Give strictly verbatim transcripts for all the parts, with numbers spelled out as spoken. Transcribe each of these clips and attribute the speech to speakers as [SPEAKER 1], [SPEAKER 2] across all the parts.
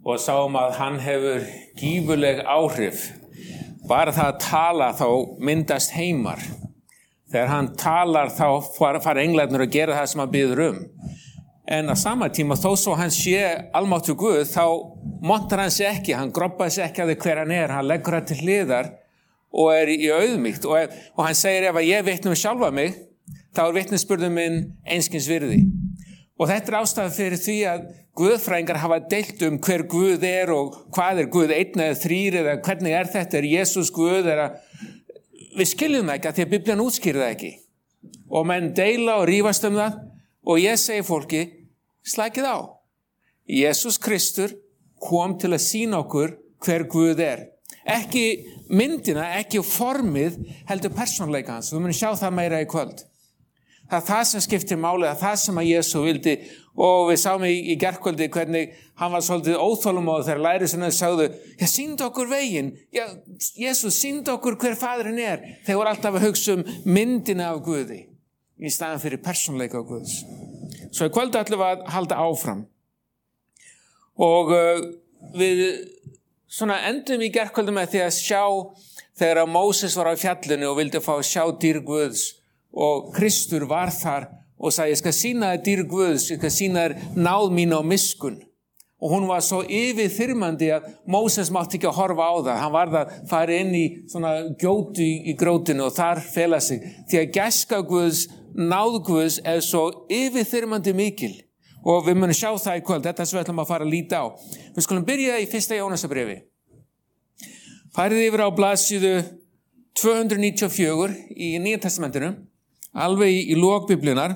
[SPEAKER 1] og sáum að hann hefur gífurleg áhrif. Bara það að tala þá myndast heimar. Þegar hann talar þá fara englarnir að gera það sem hann biður um. En á sama tíma þó svo hann sé almáttugur Guð, þá montar hann sig ekki, hann groppaði sig ekki að því hver hann er, hann leggur það til hliðar og er í auðmýkt. Og, og hann segir ef að ég vitni um sjálfa mig, þá er vitnisburður minn einskis virði. Og þetta er ástæða fyrir því að guðfræðingar hafa deilt um hver Guð er og hvað er Guð, einn eða þrír eða hvernig er þetta, er Jesús Guð, er að við skiljum það ekki að því að Biblían útskýrir það ekki. Og menn deila og rífast um það og ég segi fólki, slækið á. Jesús Kristur kom til að sýna okkur hver Guð er. Ekki myndina, ekki formið, heldur persónuleika hans. Við munum sjá það meira í kvöld. Það er það sem skiptir máli, það er það sem að Jesú vildi og við sáum í, í gerkvöldi hvernig hann var svolítið óþolumóður þegar lærisveinarnir sagðu, já, sýndu okkur veginn, já, Jesús, sýndu okkur hver faðirinn er. Þeir voru alltaf að hugsa um myndina af Guði í staðan fyrir persónuleika af Guðs. Svo í kvöldi ætlum við að halda áfram og uh, við svona endum í gerkvöldi með því að sjá þegar að Móses var á fjallinu og vildi fá að sjá dýr Guðs og Kristur var þar og sagði, ég skal sýna þér dýr Guðs, ég skal sýna þér náð mín og miskun. Og hún var svo yfirþyrmandi að Móses mátti ekki að horfa á það. Hann varð að fara inn í svona gjótu í, í grótinu og þar fela sig. Því að gæska Guðs, náð Guðs er svo yfirþyrmandi mikil. Og við munum sjá það í kvöld, þetta sem við ætlum að fara að líta á. Við skulum byrja í fyrsta Jónasarbréfi. Farið yfir á blaðsíðu tvö hundruð níutíu og fjögur í Nýja testamentinu. Alveg í, í lok Biblíunar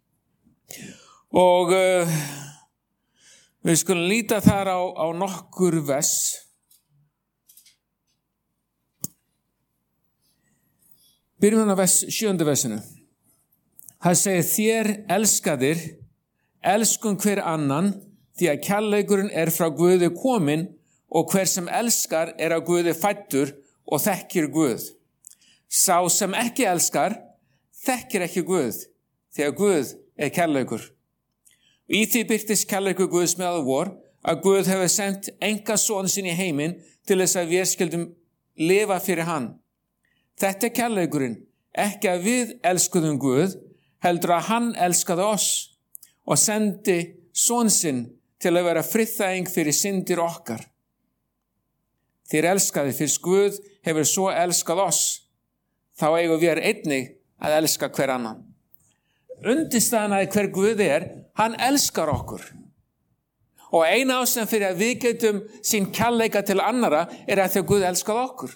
[SPEAKER 1] og uh, við skulum líta þar á, á nokkur vers. Byrjum á vers sjöunda versinu. Það segir þér elskaðir, elskum hver annan því að kærleikurinn er frá Guði kominn og hver sem elskar er af Guði fæddur og þekkir Guð. Sá sem ekki elskar þekkir ekki Guð, því að Guð er kærleikur. Í því birtist kærleikur Guðs meðal vor, að Guð hefur sendt enga son sinn í heiminn til þess að við skildum lifa fyrir hann. Þetta er kærleikurinn, ekki að við elskuðum Guð, heldur að hann elskaði oss og sendi son sinn til að vera friðþæging fyrir syndir okkar. Þér elskaði fyrst Guð hefur svo elskað oss, þá eigum við einnig að elska hver annan. Undirstaðan að hver Guð er, hann elskar okkur. Og eina ástæðan fyrir að við getum sín kærleika til annara er að því að Guð elskar okkur.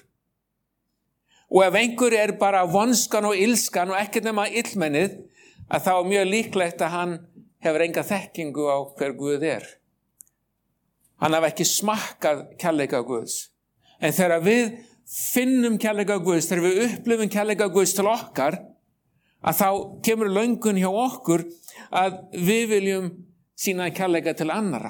[SPEAKER 1] Og ef einhver er bara vonskan og ilskan og ekkert nema illmennið, að þá er mjög líklegt að hann hefur enga þekkingu á hver Guð er. Hann hafi ekki smakkað kærleika Guðs. En þegar við finnum kærleika Guðs, þegar við upplifum kærleika Guðs til okkar, að þá kemur löngun hjá okkur að við viljum sýna kærleika til annara.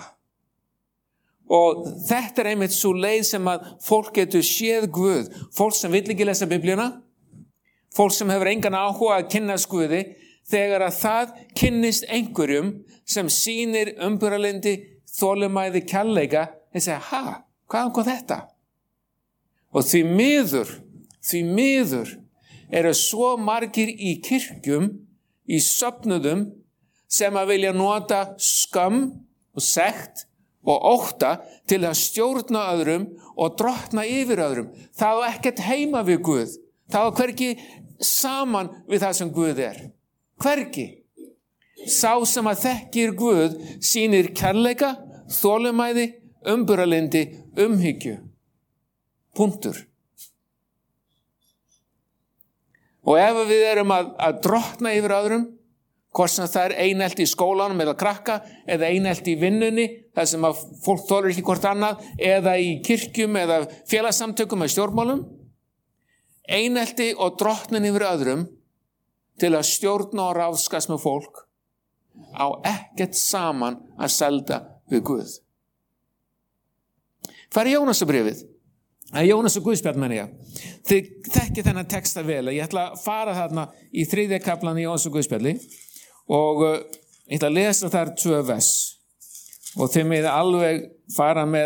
[SPEAKER 1] Og þetta er einmitt svo leið sem að fólk getur séð Guð. Fólk sem vill ekki lesa Biblíuna, fólk sem hefur engan áhuga að kynnast Guði, þegar að það kynnist einhverjum sem sýnir umburðarlyndi, þolinmæði, kærleika, þeir segja, ha, hvað kom þetta? Og því miður, því miður eru svo margir í kirkjum, í söfnuðum, sem að vilja nota skam og sekt og ótta til að stjórna öðrum og drottna yfir öðrum. Það á ekkert heima við Guð. Það á hvergi saman við það sem Guð er. Hvergi. Sá sem að þekkir Guð sýnir kærleika, þolinmæði, umburðarlyndi, umhyggju. Punktur. Og ef við erum að, að drottna yfir öðrum, hvort sem það er einelti í skólanum eða krakka, eða einelti í vinnunni, þar sem að fólk þolir ekki hvort annað, eða í kirkjum eða félagsamtökum eða stjórnmálum, einelti og drottnin yfir öðrum til að stjórna og ráðskast með fólk á ekkert saman að selda við Guð. Hvað er Jónasarbréfið? Það er Jónas og Guðspjall menn ég. Þið þekkið þennan texta vel. Ég ætla að fara þarna í þriðja kaflan í Jónas og Guðspjalli og uh, ég ætla að lesa þar tvö vers og þið með alveg fara með